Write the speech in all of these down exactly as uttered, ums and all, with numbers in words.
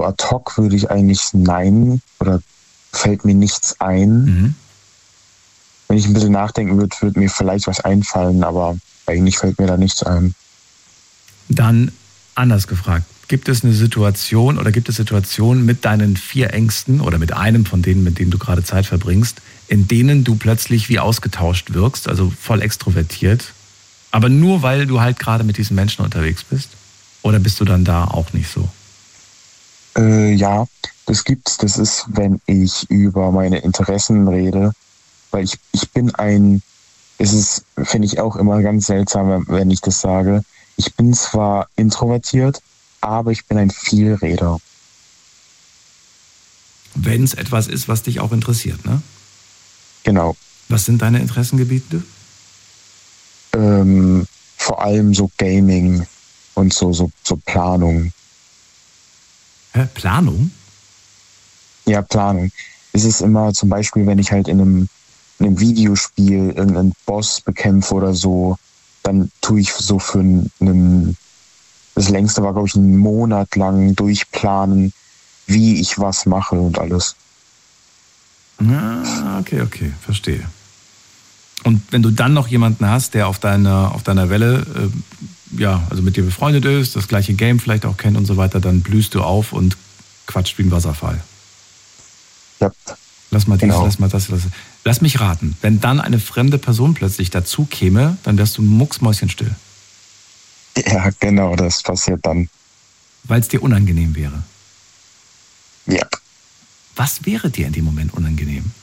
ad hoc würde ich eigentlich nein, oder fällt mir nichts ein. Mhm. Wenn ich ein bisschen nachdenken würde, würde mir vielleicht was einfallen, aber eigentlich fällt mir da nichts ein. Dann anders gefragt, gibt es eine Situation oder gibt es Situationen mit deinen vier Ängsten oder mit einem von denen, mit denen du gerade Zeit verbringst, in denen du plötzlich wie ausgetauscht wirkst, also voll extrovertiert, aber nur weil du halt gerade mit diesen Menschen unterwegs bist? Oder bist du dann da auch nicht so? Äh, ja, das gibt's. Das ist, wenn ich über meine Interessen rede, weil ich, ich bin ein, es ist, finde ich auch immer ganz seltsam, wenn ich das sage. Ich bin zwar introvertiert, aber ich bin ein Vielreder. Wenn es etwas ist, was dich auch interessiert, ne? Genau. Was sind deine Interessengebiete? Ähm, vor allem so Gaming und so, so, so Planung. Hä? Planung? Ja, Planung. Es ist immer zum Beispiel, wenn ich halt in einem, in einem Videospiel irgendeinen Boss bekämpfe oder so, dann tue ich so für einen, das längste war, glaube ich, einen Monat lang durchplanen, wie ich was mache und alles. Ah, okay, okay, verstehe. Und wenn du dann noch jemanden hast, der auf deiner, auf deiner Welle, äh, ja, also mit dir befreundet ist, das gleiche Game vielleicht auch kennt und so weiter, dann blühst du auf und quatscht wie ein Wasserfall. Ja. Lass mal dies, Genau. lass mal das, lass, lass mich raten. Wenn dann eine fremde Person plötzlich dazu käme, dann wärst du mucksmäuschenstill. Ja, genau, das passiert dann. Weil es dir unangenehm wäre. Ja. Was wäre dir in dem Moment unangenehm?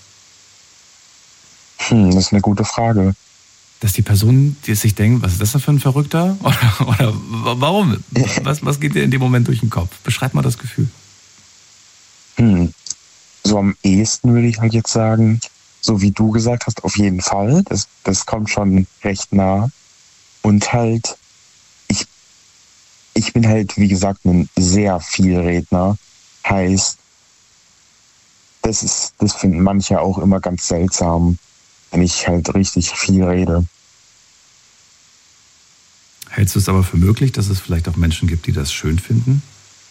Hm, das ist eine gute Frage. Dass die Person die sich denkt, was ist das denn für ein Verrückter? Oder, oder warum? Was, was geht dir in dem Moment durch den Kopf? Beschreib mal das Gefühl. Hm. So am ehesten würde ich halt jetzt sagen, so wie du gesagt hast, auf jeden Fall. Das, das kommt schon recht nah. Und halt, ich, ich bin halt, wie gesagt, ein sehr Vielredner. Heißt, das ist, das finden manche auch immer ganz seltsam, wenn ich halt richtig viel rede. Hältst du es aber für möglich, dass es vielleicht auch Menschen gibt, die das schön finden?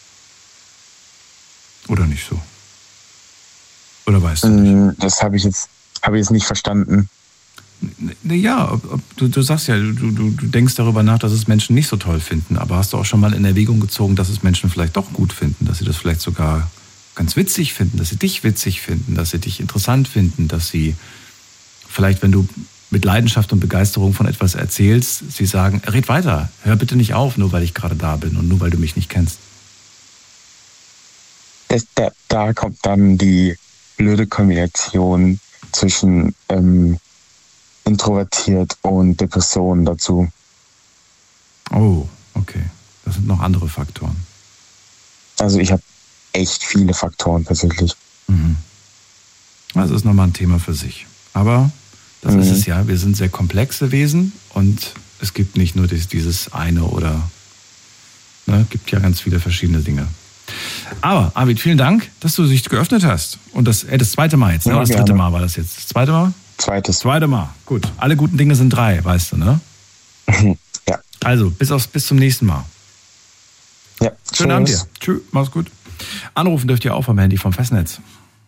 Oder nicht so? Oder weißt du nicht? Das habe ich jetzt, habe ich jetzt nicht verstanden. Ja, ob, ob, du, du sagst ja, du, du, du denkst darüber nach, dass es Menschen nicht so toll finden, aber hast du auch schon mal in Erwägung gezogen, dass es Menschen vielleicht doch gut finden, dass sie das vielleicht sogar ganz witzig finden, dass sie dich witzig finden, dass sie dich interessant finden, dass sie vielleicht, wenn du mit Leidenschaft und Begeisterung von etwas erzählst, sie sagen, red weiter, hör bitte nicht auf, nur weil ich gerade da bin und nur weil du mich nicht kennst. Das, da, da kommt dann die blöde Kombination zwischen ähm, introvertiert und Depression dazu. Oh, okay. Das sind noch andere Faktoren. Also ich habe echt viele Faktoren tatsächlich. Mhm. Das ist nochmal ein Thema für sich. Aber das mhm. ist es ja. Wir sind sehr komplexe Wesen und es gibt nicht nur dieses eine oder, ne, gibt ja ganz viele verschiedene Dinge. Aber, Arvid, vielen Dank, dass du dich geöffnet hast. Und das, äh, das zweite Mal jetzt, ne? Ja, das gerne. dritte Mal war das jetzt. Das zweite Mal? Zweites. Zweite Mal, gut. Alle guten Dinge sind drei, weißt du, ne? Ja. Also, bis, aufs, bis zum nächsten Mal. Ja. Schönen Abend dir. Tschüss, mach's gut. Anrufen dürft ihr auch vom Handy vom Festnetz.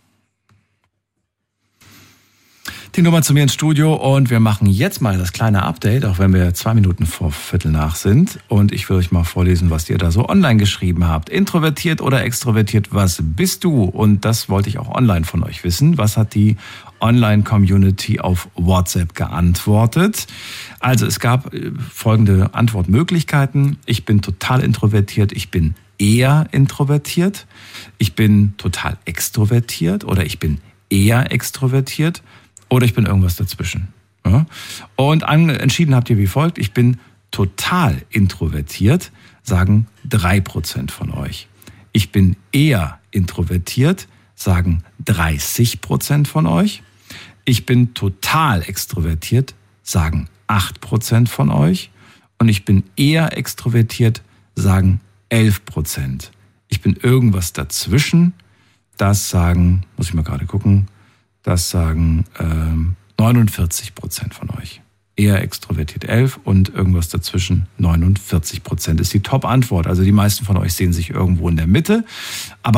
Die Nummer zu mir ins Studio und wir machen jetzt mal das kleine Update, auch wenn wir zwei Minuten vor Viertel nach sind. Und ich will euch mal vorlesen, was ihr da so online geschrieben habt. Introvertiert oder extrovertiert, was bist du? Und das wollte ich auch online von euch wissen. Was hat die Online-Community auf WhatsApp geantwortet? Also es gab folgende Antwortmöglichkeiten. Ich bin total introvertiert, ich bin eher introvertiert, ich bin total extrovertiert oder ich bin eher extrovertiert. Oder ich bin irgendwas dazwischen. Ja? Und an, entschieden habt ihr wie folgt. Ich bin total introvertiert, sagen drei Prozent von euch. Ich bin eher introvertiert, sagen dreißig Prozent von euch. Ich bin total extrovertiert, sagen acht Prozent von euch. Und ich bin eher extrovertiert, sagen elf Prozent. Ich bin irgendwas dazwischen, das sagen, muss ich mal gerade gucken, das sagen ähm, neunundvierzig Prozent von euch. eher extrovertiert elf und irgendwas dazwischen neunundvierzig Prozent ist die Top-Antwort. Also die meisten von euch sehen sich irgendwo in der Mitte. Aber